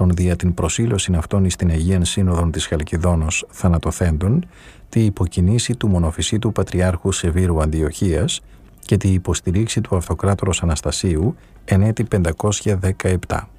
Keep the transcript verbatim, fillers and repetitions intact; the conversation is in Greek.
λοιπόν δια την προσήλωση αυτών εις την Αγίαν Σύνοδον της Χαλκιδόνος θανατοθέντων, τη υποκινήση του μονοφυσίτου Πατριάρχου Σεβήρου Αντιοχίας και τη υποστηρίξη του Αυτοκράτορος Αναστασίου εν έτη πεντακόσια δεκαεπτά.